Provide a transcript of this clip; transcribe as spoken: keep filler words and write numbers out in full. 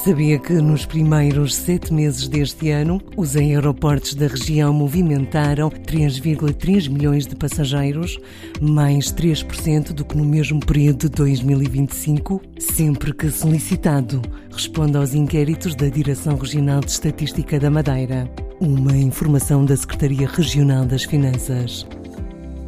Sabia que nos primeiros sete meses deste ano, os aeroportos da região movimentaram três vírgula três milhões de passageiros, mais três por cento do que no mesmo período de dois mil e vinte e cinco? Sempre que solicitado, responde aos inquéritos da Direção Regional de Estatística da Madeira. Uma informação da Secretaria Regional das Finanças.